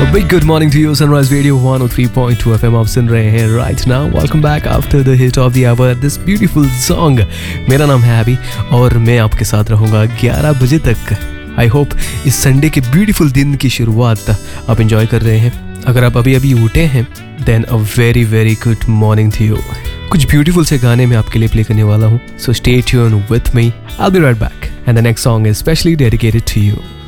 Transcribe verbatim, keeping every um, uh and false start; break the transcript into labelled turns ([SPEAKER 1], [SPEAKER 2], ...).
[SPEAKER 1] Big good morning to you, Sunrise Radio one oh three point two F M आप सुन रहे हैं right now. Welcome back after the hit of the hour, this beautiful song. मेरा नाम है हैबी और मैं आपके साथ रहूँगा ग्यारह बजे तक. I hope इस संडे के ब्यूटीफुल दिन की शुरुआत आप एंजॉय कर रहे हैं. अगर आप अभी अभी उठे हैं then a very very good morning to you. कुछ ब्यूटीफुल से गाने मैं आपके लिए प्ले करने वाला हूँ. So stay tuned with me. I'll be right back. And the next song is specially dedicated to you.